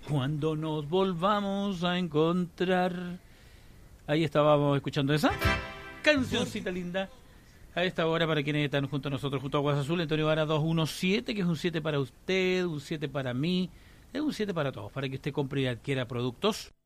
Cuando nos volvamos a encontrar. Ahí estábamos escuchando esa cancioncita linda. A esta hora, para quienes están junto a nosotros, junto a Aguas Azul, Antonio Vara 217, que es un 7 para usted, un 7 para mí, es un 7 para todos, para que usted compre y adquiera productos